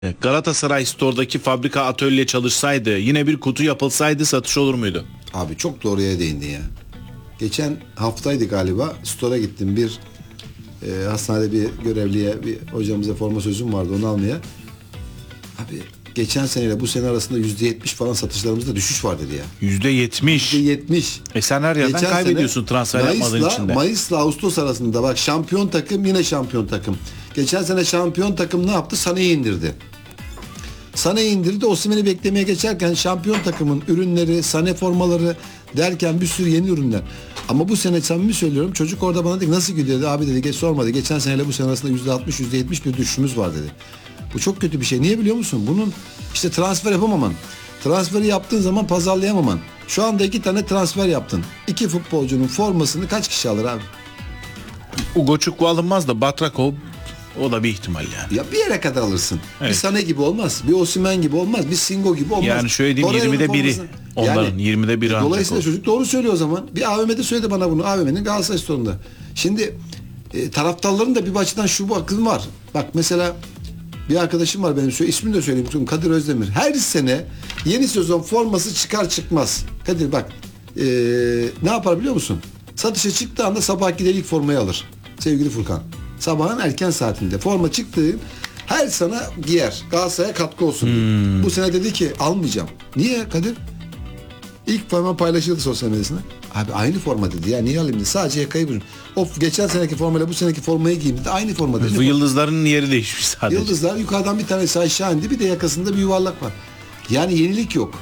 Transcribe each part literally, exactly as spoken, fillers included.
Galatasaray Store'daki fabrika atölye çalışsaydı, yine bir kutu yapılsaydı satış olur muydu? Abi çok doğru yere değindin ya. Geçen haftaydı galiba. Store'a gittim, bir e, hastanede bir görevliye, bir hocamıza forma sözüm vardı, onu almaya. Abi geçen seneyle bu sene arasında yüzde yetmiş falan satışlarımızda düşüş var dedi ya. Yüzde yetmiş. Yüzde yetmiş. E sen her yerden Geçen kaybediyorsun sene transfer yapmadığın Mayıs'la, içinde. Mayıs'la Ağustos arasında bak, şampiyon takım yine şampiyon takım. Geçen sene şampiyon takım ne yaptı? Sané'yi indirdi. Sané'yi indirdi. Osimhen'i beklemeye geçerken şampiyon takımın ürünleri, Sané formaları derken bir sürü yeni ürünler. Ama bu sene samimi söylüyorum, çocuk orada bana dedi ki, nasıl gidiyor dedi. Abi dedi, geç sormadı. Geçen seneyle bu sene arasında yüzde altmış yüzde yetmiş bir düşüşümüz var dedi. Bu çok kötü bir şey. Niye biliyor musun? Bunun işte transfer yapamaman. Transferi yaptığın zaman pazarlayamaman. Şu anda iki tane transfer yaptın. İki futbolcunun formasını kaç kişi alır abi? Ugo Çukwu alınmaz da Batrakov, o da bir ihtimal yani. Ya bir yere kadar alırsın. Evet. Bir Sané gibi olmaz. Bir Osimhen gibi olmaz. Bir Singo gibi olmaz. Yani şöyle diyeyim, Torreira'nın yirmide biri. formasını- Onların yirmide biri ancak Dolayısıyla o. çocuk doğru söylüyor o zaman. Bir A V M'de söyledi bana bunu. A V M'nin Galatasaray Store'unda. Şimdi e, taraftarların da bir açıdan şu bakım var. Bak mesela bir arkadaşım var benim. İsmini de söyleyeyim. Kadir Özdemir. Her sene yeni sezon forması çıkar çıkmaz. Kadir bak. E, ne yapar biliyor musun? Satışa çıktığı anda sabahki ilk formayı alır. Sevgili Furkan. Sabahın erken saatinde forma çıktığı her sana giyer. Galatasaray'a katkı olsun diye. Hmm. Bu sene dedi ki almayacağım. Niye Kadir? İlk forma paylaşıldı sosyal medyasında. Abi aynı forma dedi ya, niye alayım dedi. Sadece yakayı bürün. Of, geçen seneki formayla bu seneki formayı giyeyim dedi. Aynı forma dedi. Bu yıldızların yeri değişmiş sadece. Yıldızlar yukarıdan bir tanesi aşağı indi, bir de yakasında bir yuvarlak var. Yani yenilik yok.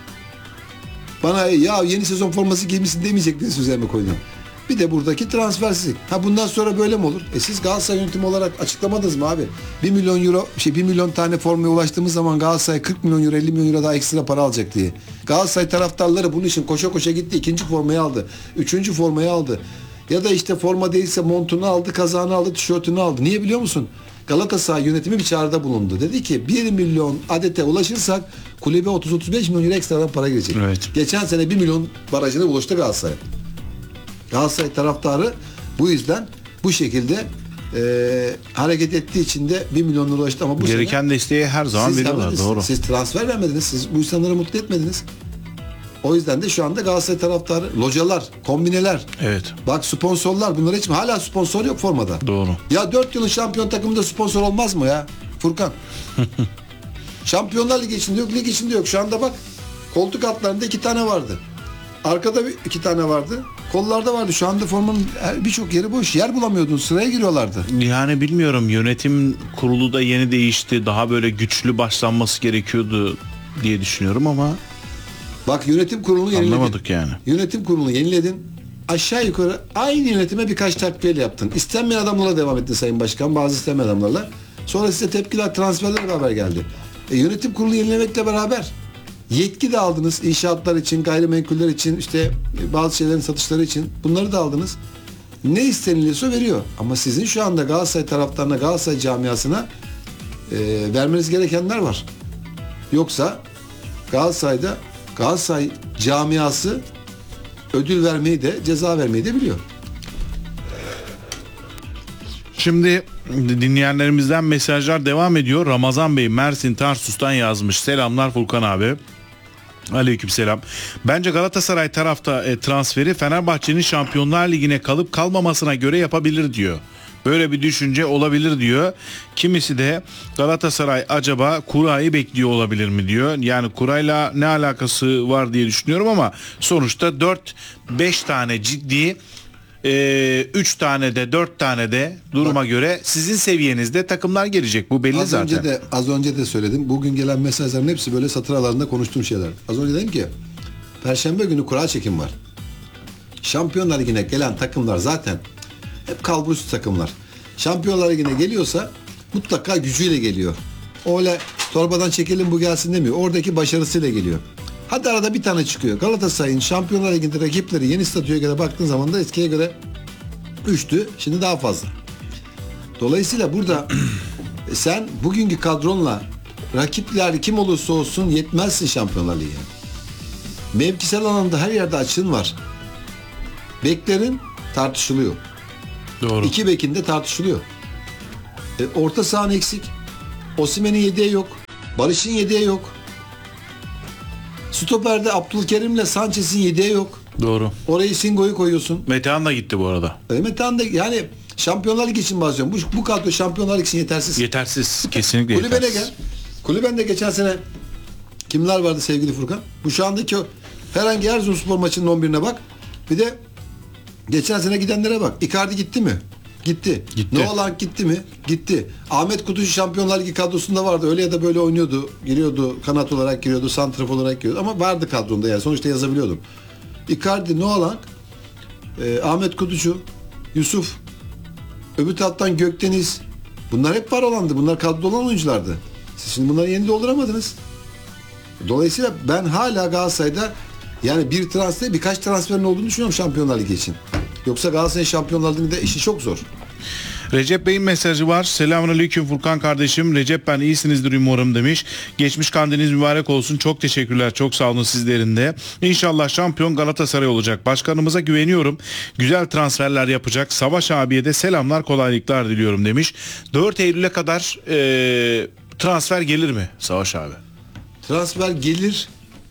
Bana ya yeni sezon forması giymişsin demeyecektiniz üzerime koydum. Bir de buradaki transfersizlik. Ha bundan sonra böyle mi olur? E siz Galatasaray yönetimi olarak açıklamadınız mı abi? bir milyon euro, şey bir milyon tane formaya ulaştığımız zaman Galatasaray kırk milyon euro, elli milyon euro daha ekstra para alacak diye. Galatasaray taraftarları bunun için koşa koşa gitti. İkinci formayı aldı. Üçüncü formayı aldı. Ya da işte forma değilse montunu aldı, kazağını aldı, tişörtünü aldı. Niye biliyor musun? Galatasaray yönetimi bir çağrıda bulundu. Dedi ki bir milyon adete ulaşırsak kulübe otuz otuz beş milyon euro ekstradan para girecek. Evet. Geçen sene bir milyon barajına ulaştı Galatasaray. Galatasaray taraftarı bu yüzden bu şekilde e, hareket ettiği için de bir milyon lira ulaştı ama bu Gereken sene desteği her zaman siz veriyorlar, vermediniz. doğru. Siz transfer vermediniz. Siz bu insanları mutlu etmediniz. O yüzden de şu anda Galatasaray taraftarı, localar, kombineler, Evet. bak sponsorlar, bunlar hiç mi? Hala sponsor yok formada. Doğru. Ya dört yılın şampiyon takımında sponsor olmaz mı ya Furkan? Şampiyonlar Ligi içinde yok, lig içinde yok. Şu anda bak, koltuk altlarında iki tane vardı. Arkada bir, iki tane vardı. Kollarda vardı. Şu anda formanın birçok yeri boş. Yer bulamıyordun. Sıraya giriyorlardı. Yani bilmiyorum, yönetim kurulu da yeni değişti. Daha böyle güçlü başlanması gerekiyordu diye düşünüyorum ama Bak yönetim kurulunu yeniledin. anlamadık yani. Yönetim kurulunu yeniledin. Aşağı yukarı aynı yönetime birkaç takviyeyle yaptın. İstenmeyen adamlarla devam ettin Sayın Başkan. Bazı istenmeyen adamlarla. Sonra size tepkiler, transferler beraber geldi. E, yönetim kurulu yenilemekle beraber yetki de aldınız. İnşaatlar için, gayrimenkuller için, işte bazı şeylerin satışları için. Bunları da aldınız. Ne isteniliyorsa veriyor. Ama sizin şu anda Galatasaray taraftarına, Galatasaray camiasına e, vermeniz gerekenler var. Yoksa Galatasaray'da Galatasaray camiası ödül vermeyi de, ceza vermeyi de biliyor. Şimdi dinleyenlerimizden mesajlar devam ediyor. Ramazan Bey Mersin Tarsus'tan yazmış. Selamlar Furkan abi. Aleykümselam. Bence Galatasaray tarafta e, transferi Fenerbahçe'nin Şampiyonlar Ligi'ne kalıp kalmamasına göre yapabilir diyor. Böyle bir düşünce olabilir diyor. Kimisi de Galatasaray acaba kurayı bekliyor olabilir mi diyor. Yani kurayla ne alakası var diye düşünüyorum ama sonuçta dört beş tane ciddi, üç tane de dört tane de duruma Bak, göre sizin seviyenizde takımlar gelecek. Bu belli az zaten. Önce de, az önce de söyledim. Bugün gelen mesajların hepsi böyle satır aralarında konuştuğum şeyler. Az önce dedim ki Perşembe günü kura çekim var. Şampiyonlar Ligi'ne gelen takımlar zaten hep kalburüstü takımlar. Şampiyonlar Ligi'ne geliyorsa mutlaka gücüyle geliyor. Öyle torbadan çekelim bu gelsin demiyor. Oradaki başarısıyla geliyor. Hadi arada bir tane çıkıyor. Galatasaray'ın Şampiyonlar Ligi'nde rakipleri yeni statüye göre baktığın zaman da eskiye göre üçtü. Şimdi daha fazla. Dolayısıyla burada sen bugünkü kadronla rakipler kim olursa olsun yetmezsin Şampiyonlar Ligi'ne. Mevkisel alanda her yerde açığın var. Beklerin tartışılıyor. Doğru. İki bekin de tartışılıyor. E, orta sahan eksik. Osimhen'in yedeği yok. Barış'ın yedeği yok. Stoper'de Abdülkerim'le Sanchez'in yedeği yok. Doğru. Orayı Singo'yu koyuyorsun. Metehan da gitti bu arada. E, Metehan da yani Şampiyonlar Ligi için bahsediyorum. Bu, bu kadro Şampiyonlar Ligi için yetersiz. Yetersiz. Kesinlikle Kulübene yetersiz. gel. Kulübende geçen sene kimler vardı sevgili Furkan? Bu şu andaki o herhangi Erzurumspor maçının on birine bak. Bir de geçen sene gidenlere bak. Icardi gitti mi? Gitti. Gitti. Noah Lang gitti mi? Gitti. Ahmet Kutucu Şampiyonlar Ligi kadrosunda vardı. Öyle ya da böyle oynuyordu. Giriyordu. Kanat olarak giriyordu. Santraf olarak giriyordu. Ama vardı kadronda yani. Sonuçta yazabiliyordum. Icardi, Noah Lang, e, Ahmet Kutucu, Yusuf, öbür taraftan Gökdeniz. Bunlar hep var olandı. Bunlar kadroda olan oyunculardı. Siz şimdi bunları yeni dolduramadınız. Dolayısıyla ben hala Galatasaray'da yani bir transfer, birkaç transferin olduğunu düşünüyorum Şampiyonlar Ligi için. Yoksa Galatasaray Şampiyonlar Ligi'nde işi çok zor. Recep Bey'in mesajı var. Selamünaleyküm Furkan kardeşim. Recep ben iyisinizdir umarım demiş. Geçmiş kandiliniz mübarek olsun. Çok teşekkürler. Çok sağ olun sizlerin de. İnşallah şampiyon Galatasaray olacak. Başkanımıza güveniyorum. Güzel transferler yapacak. Savaş abiye de selamlar, kolaylıklar diliyorum demiş. dört Eylül'e kadar ee, transfer gelir mi Savaş abi? Transfer gelir.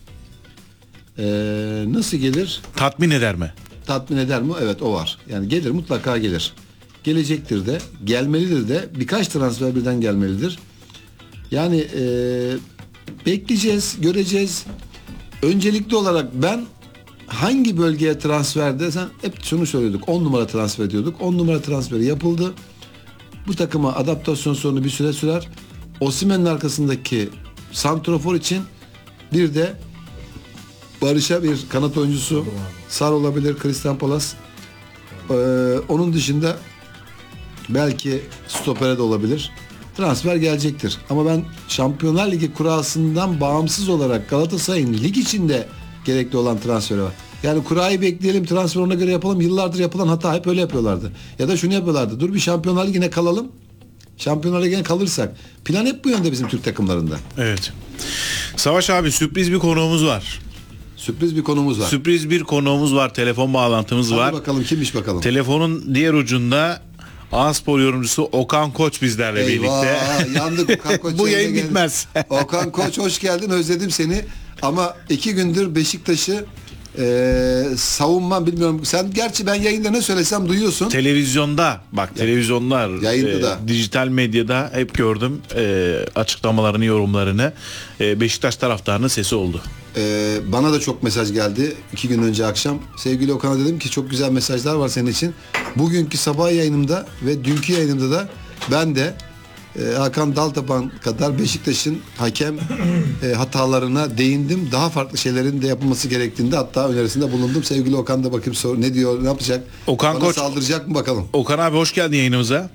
Ee, nasıl gelir? Tatmin eder mi? Tatmin eder mi? Evet, o var. Yani gelir, mutlaka gelir. Gelecektir de, gelmelidir de. Birkaç transfer birden gelmelidir. Yani e, bekleyeceğiz, göreceğiz. Öncelikli olarak ben hangi bölgeye transfer desen hep şunu söylüyorduk. on numara transfer ediyorduk. on numara transferi yapıldı. Bu takıma adaptasyon sorunu bir süre sürer. Osimhen'in arkasındaki santrofor için bir de Barış'a bir kanat oyuncusu Sar olabilir, Christian Palas. Ee, onun dışında belki stopere de olabilir. Transfer gelecektir. Ama ben Şampiyonlar Ligi kurasından bağımsız olarak Galatasaray'ın lig içinde gerekli olan transferi var. Yani kurayı bekleyelim, transfer ona göre yapalım. Yıllardır yapılan hata, hep öyle yapıyorlardı. Ya da şunu yapıyorlardı. Dur bir Şampiyonlar Ligi'ne kalalım. Şampiyonlar Ligi'ne kalırsak. Plan hep bu yönde bizim Türk takımlarında. Evet. Savaş abi sürpriz bir konuğumuz var. Sürpriz bir konumuz var. Sürpriz bir konuğumuz var. Telefon bağlantımız Hadi var. bakalım kimmiş bakalım. Telefonun diğer ucunda A-Spor yorumcusu Okan Koç bizlerle Eyvah, birlikte. yandık Okan Koç. Bu yayına yayın geldi. bitmez. Okan Koç hoş geldin, özledim seni. Ama iki gündür Beşiktaş'ı e, savunmam bilmiyorum. Sen gerçi ben yayında ne söylesem duyuyorsun. Televizyonda bak televizyonlar Yayında e, da. dijital medyada hep gördüm e, açıklamalarını, yorumlarını. E, Beşiktaş taraftarının sesi oldu. Ee, bana da çok mesaj geldi iki gün önce akşam. Sevgili Okan'a dedim ki çok güzel mesajlar var senin için. Bugünkü sabah yayınımda ve dünkü yayınımda da ben de e, Hakan Daltapan kadar Beşiktaş'ın hakem e, hatalarına değindim. Daha farklı şeylerin de yapılması gerektiğinde hatta önerisinde bulundum. Sevgili Okan da bakayım sor, ne diyor, ne yapacak? Okan Bana Koç saldıracak mı bakalım. Okan abi hoş geldin yayınımıza.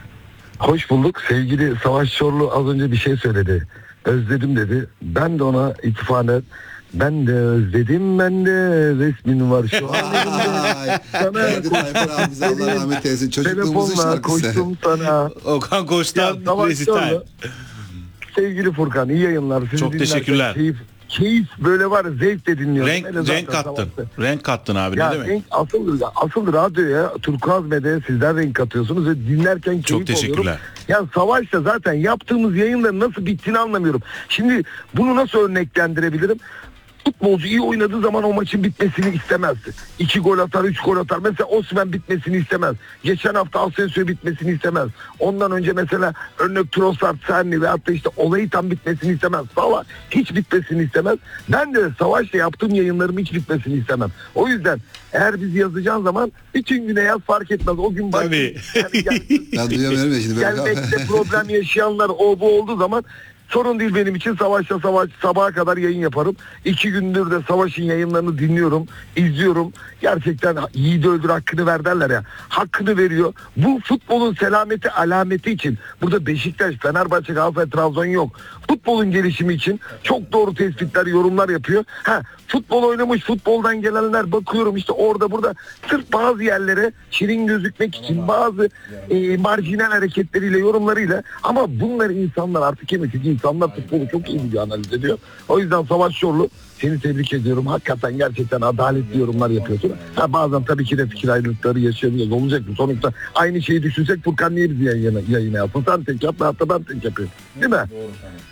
Hoş bulduk. Sevgili Savaş Çorlu az önce bir şey söyledi. Özledim dedi. Ben de ona itfanen ben de özledim, ben de resmin var şu an elimde. Sana Ferdi Tayfur abimize Allah rahmet eylesin. Çocukluğumuzun telefonla şarkısı. koştum sana. Okan Koç'tan Ya, Savaş resital. Çorlu. Sevgili Furkan iyi yayınlar. Sizi Çok dinlerken teşekkürler. Keyif, keyif böyle var, zevkle dinliyorum. Renk, Hele zaten renk kattın. Savaş'ta. Renk kattın abi Ya ne demek? renk asıl, asıl radyoya Turkuaz Medya'ya sizler renk katıyorsunuz ve dinlerken keyif Çok teşekkürler. alıyorum. Ya Savaş'ta zaten yaptığımız yayınların nasıl bittiğini anlamıyorum. Şimdi bunu nasıl örneklendirebilirim? Futbolcu iyi oynadığı zaman o maçın bitmesini istemezdi. İki gol atar, üç gol atar. Mesela Osimhen bitmesini istemez. Geçen hafta Asensio bitmesini istemez. Ondan önce mesela örnek Trossard, Serni veyahut da işte olayı tam bitmesini istemez. Savaş hiç bitmesini istemez. Ben de Savaş'ta yaptığım yayınlarım hiç bitmesini istemem. O yüzden eğer biz yazacağın zaman bütün güne yaz fark etmez. O gün bak. Tabii. Yani gel- Ben duyamıyorum ya şimdi. gelmekte problem yaşayanlar o bu olduğu zaman sorun değil benim için. Savaşta savaş sabaha kadar yayın yaparım. İki gündür de Savaş'ın yayınlarını dinliyorum, izliyorum. Gerçekten yiğidi öldür hakkını ver derler ya. Hakkını veriyor. Bu futbolun selameti alameti için. Burada Beşiktaş, Fenerbahçe, Galatasaray, Trabzon yok. Futbolun gelişimi için çok doğru tespitler, yorumlar yapıyor. Ha, futbol oynamış, futboldan gelenler bakıyorum işte orada burada sırf bazı yerlere şirin gözükmek için bazı e, marjinal hareketleriyle, yorumlarıyla, ama bunları insanlar artık yemesi değil. insanlar futbolu çok iyi biliyor, analiz ediyor. O yüzden Savaş Çorlu, seni tebrik ediyorum. Hakikaten gerçekten adaletli yorumlar yapıyorsun. Ha, bazen tabii ki de fikir ayrılıkları yaşayabiliyoruz. Olacak mı? Sonuçta aynı şeyi düşünsek Furkan niye bizi yayına, yayına yapsın? Sen tek yap, hatta ben tek yapıyorum. Değil mi? Doğru.